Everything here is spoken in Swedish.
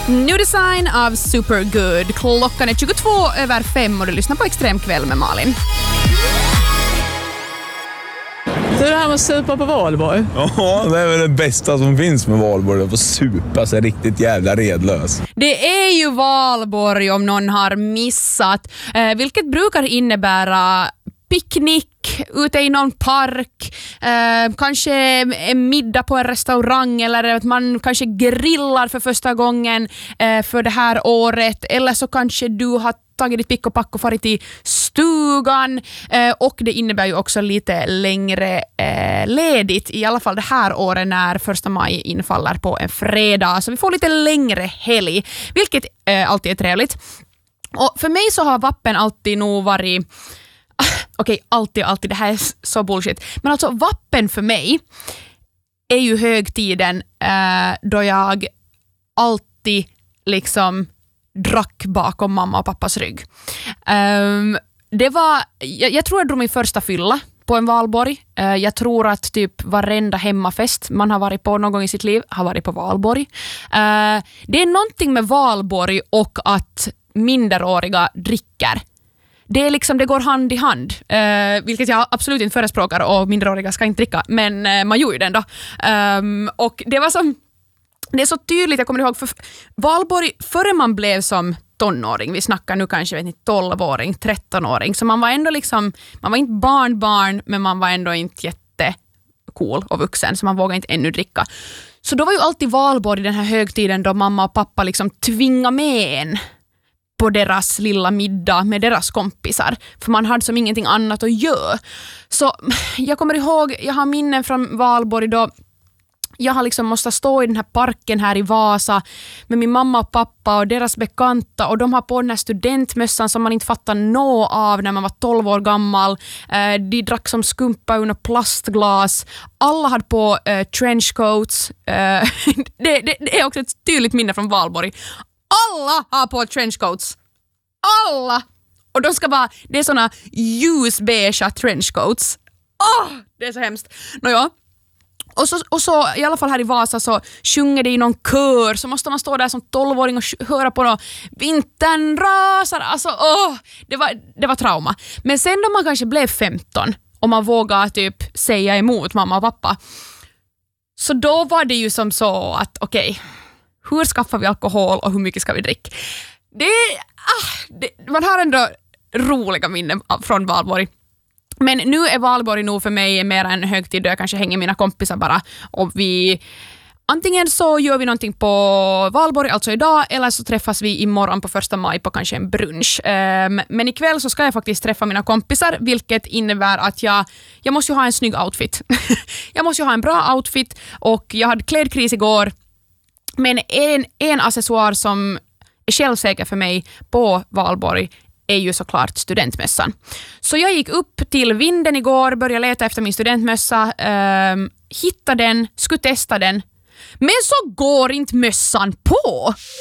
New Design av Supergood. Klockan är 22:05 och du lyssnar på Extremkväll med Malin. Det är det här med att supa på Valborg. Ja, det är väl det bästa som finns med Valborg. Att få supa sig riktigt jävla redlös. Det är ju Valborg om någon har missat. Vilket brukar innebära picknick ute i någon park, kanske en middag på en restaurang eller att man kanske grillar för första gången för det här året, eller så kanske du har tagit ditt pick och pack och farit till stugan, och det innebär ju också lite längre ledigt, i alla fall det här året när 1 maj infaller på en fredag, så vi får lite längre helg, vilket alltid är trevligt. Och för mig så har vappen alltid nog varit alltid, det här är så bullshit. Men alltså vappen för mig är ju högtiden då jag alltid liksom drack bakom mamma och pappas rygg. Det var, jag tror jag drog min första fylla på en Valborg. Jag tror att typ varenda hemmafest man har varit på någon gång i sitt liv har varit på Valborg. Det är någonting med Valborg och att minderåriga dricker. Det är liksom, det går hand i hand, vilket jag absolut inte förespråkar, och minderåriga ska inte dricka, men man gjorde det ändå. Och det var som, det är så tydligt, jag kommer ihåg för Valborg, före man blev som tonåring, vi snackar nu kanske 12-åring, 13-åring, så man var ändå liksom, man var inte barn, men man var ändå inte jättecool och vuxen, så man vågade inte ännu dricka. Så då var ju alltid Valborg den här högtiden då mamma och pappa liksom tvingade med en på deras lilla middag med deras kompisar. För man hade som ingenting annat att göra. Så jag kommer ihåg, jag har minnen från Valborg då jag har liksom måste stå i den här parken här i Vasa med min mamma och pappa och deras bekanta, och de har på den här studentmössan som man inte fattar nå av när man var 12 år gammal. De drack som skumpa ur plastglas. Alla hade på trenchcoats. Det är också ett tydligt minne från Valborg. Alla har på trenchcoats. Alla! Och de ska vara, det är såna ljusbeige trenchcoats. Det är så hemskt. Nåja. Och så i alla fall här i Vasa så sjunger det i någon kör, så måste man stå där som 12-åring och höra på något vintern rasar. Alltså, det var trauma. Men sen då man kanske blev 15 och man vågar typ säga emot mamma och pappa, så då var det ju som så att okej, hur skaffar vi alkohol och hur mycket ska vi dricka? Man har ändå roliga minnen från Valborg. Men nu är Valborg nog för mig mer en högtid då jag kanske hänger mina kompisar bara, och vi antingen så gör vi någonting på Valborg, alltså idag, eller så träffas vi imorgon på 1 maj på kanske en brunch. Men ikväll så ska jag faktiskt träffa mina kompisar, vilket innebär att jag måste ju ha en snygg outfit. Jag måste ju ha en bra outfit, och jag hade klädkris igår. Men en accessoar som är självsäker för mig på Valborg är ju såklart studentmössan. Så jag gick upp till Vinden igår, började leta efter min studentmössa, hittade den, skulle testa den, men så går inte mössan på.